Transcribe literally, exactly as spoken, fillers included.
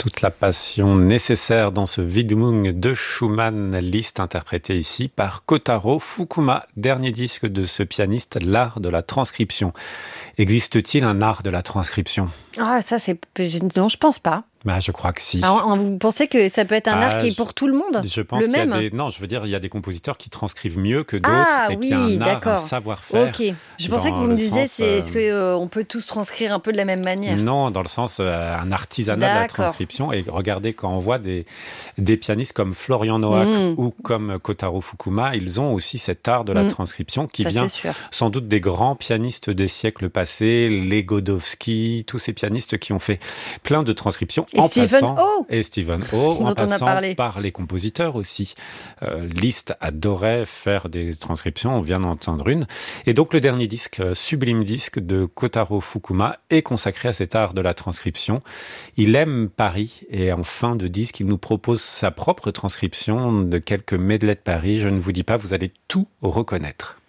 Toute la passion nécessaire dans ce Widmung de Schumann, Liszt interprété ici par Kotaro Fukuma, dernier disque de ce pianiste, l'art de la transcription. Existe-t-il un art de la transcription ? Ah, ça c'est... Non, je pense pas. Bah, je crois que si. Alors, vous pensez que ça peut être un ah, art qui est pour tout le monde ? Je pense le qu'il même y a des... Non, je veux dire, il y a des compositeurs qui transcrivent mieux que d'autres ah, et oui, qui ont un d'accord. art, un savoir-faire. Ok. Je pensais que vous me disiez, sens, c'est, est-ce qu'on euh, peut tous transcrire un peu de la même manière ? Non, dans le sens, euh, un artisanat d'accord. de la transcription. Et regardez, quand on voit des, des pianistes comme Florian Noack mmh. ou comme Kotaro Fukuma, ils ont aussi cet art de la mmh. transcription qui ça, vient sans doute des grands pianistes des siècles passés, les Godowski, tous ces pianistes qui ont fait plein de transcriptions. Et en Stephen passant, O. Et Stephen O, en passant par les compositeurs aussi. Euh, Liszt adorait faire des transcriptions, on vient d'entendre une. Et donc le dernier disque, sublime disque de Kotaro Fukuma, est consacré à cet art de la transcription. Il aime Paris et en fin de disque, il nous propose sa propre transcription de quelques medleys de Paris. Je ne vous dis pas, vous allez tout reconnaître.